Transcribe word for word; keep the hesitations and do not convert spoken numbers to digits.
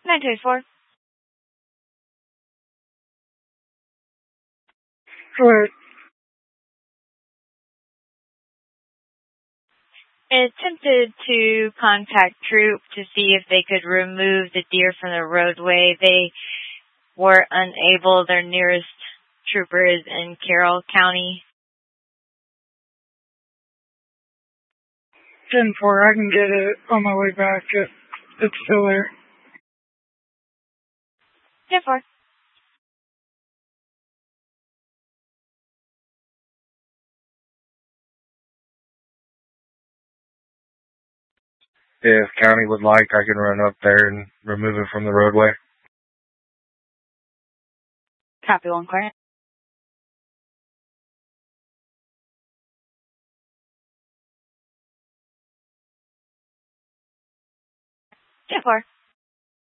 nine two four. Correct. It attempted to contact Troop to see if they could remove the deer from the roadway. They were unable. Their nearest trooper is in Carroll County. ten four, I can get it on my way back if it's still there. ten four. If county would like, I can run up there and remove it from the roadway. Copy one, Clarence. ten four.